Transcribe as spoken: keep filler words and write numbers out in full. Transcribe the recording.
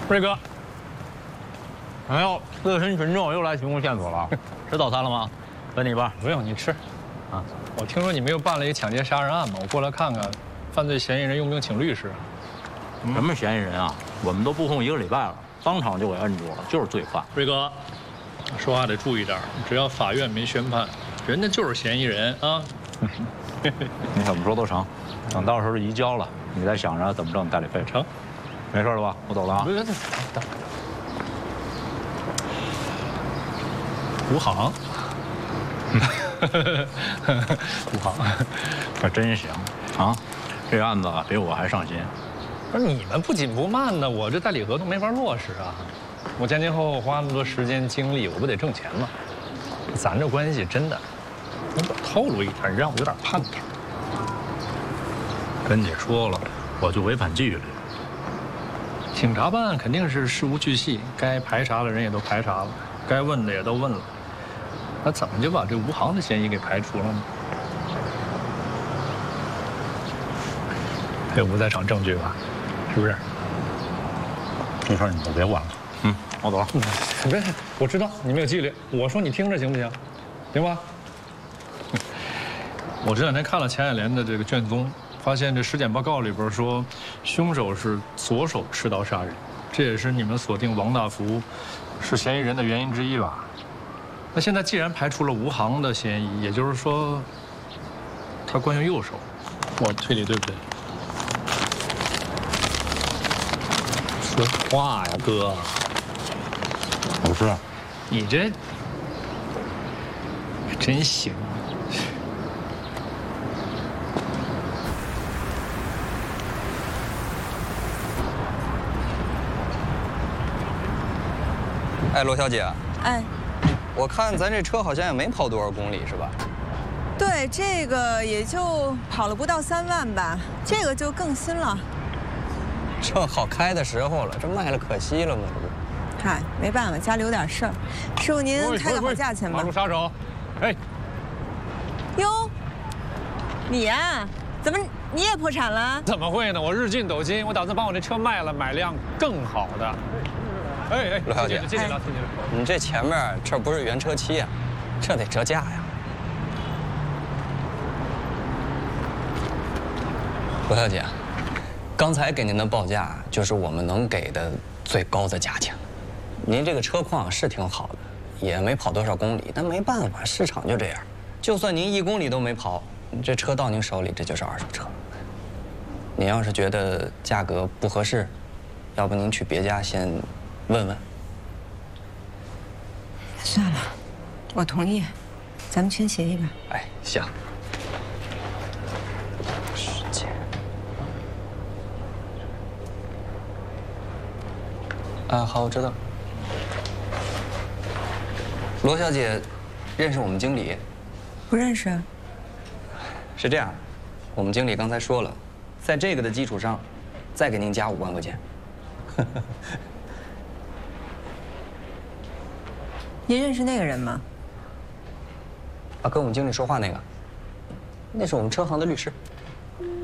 瑞哥，哎呦，自身群众又来提供线索了。吃早餐了吗？分你一半。 不用，你吃。啊，我听说你们又办了一个抢劫杀人案嘛，我过来看看，犯罪嫌疑人用不用请律师？ 什么嫌疑人啊？我们都布控一个礼拜了，当场就给摁住了，就是罪犯。 瑞哥，说话得注意点，只要法院没宣判，人家就是嫌疑人啊。 你怎么说都成，等到时候移交了，你再想着怎么挣代理费。 成， 没事了吧？我走了啊。 别别别，等。吴航，吴航， 可真行啊！这个案子比我还上心。 不是你们不紧不慢的，我这代理合同没法落实啊。我前前后后花那么多时间精力，我不得挣钱吗？咱这关系真的，你给我透露一点，让我有点盼头。 跟你说了，我就违反纪律。 警察办案肯定是事无巨细，该排查的人也都排查了，该问的也都问了。那怎么就把这吴航的嫌疑给排除了呢？有不在场证据吧？是不是？ 这事儿你就别管了。嗯，我走了。 别，我知道你没有纪律。我说你听着行不行？行吧？我这两天看了钱爱莲的这个卷宗，发现这尸检报告里边说，凶手是左手持刀杀人，这也是你们锁定王大福是嫌疑人的原因之一吧？那现在既然排除了吴航的嫌疑，也就是说，他惯用右手，我推理对不对？说话呀，哥！ 不是， 你这真行。 哎，罗小姐。 哎。 我看咱这车好像也没跑多少公里，是吧？ 对，这个也就跑了不到三万吧，这个就更新了。 正好开的时候了，这卖了可惜了嘛，这不？ 嗨，没办法，家里有点事儿。师傅，您开个好价钱吧。 马路杀手，哎。 哟，你呀，怎么你也破产了？ 怎么会呢？我日进斗金，我打算把我这车卖了，买辆更好的。哎哎， 罗小姐， 进去了，进去了。 你这前面这不是原车漆啊，这得折价呀。罗小姐，刚才给您的报价就是我们能给的最高的价钱。您这个车况是挺好的，也没跑多少公里，但没办法，市场就这样。就算您一公里都没跑，这车到您手里，这就是二手车。您要是觉得价格不合适，要不您去别家先问问。 算了，我同意，咱们签协议吧。 哎，行。时间。啊，好，我知道。罗小姐，认识我们经理？ 不认识。 是这样，我们经理刚才说了，在这个的基础上，再给您加五万块钱。 您认识那个人吗？ 啊，跟我们经理说话那个，那是我们车行的律师。